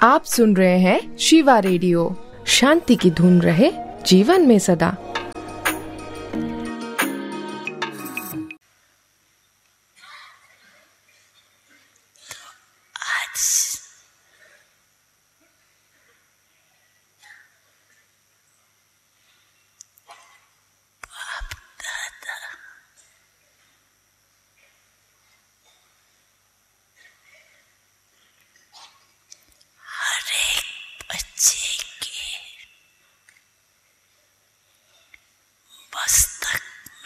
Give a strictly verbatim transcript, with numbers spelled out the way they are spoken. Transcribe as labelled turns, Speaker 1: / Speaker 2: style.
Speaker 1: आप सुन रहे हैं शिवा रेडियो। शांति की धुन रहे जीवन में सदा।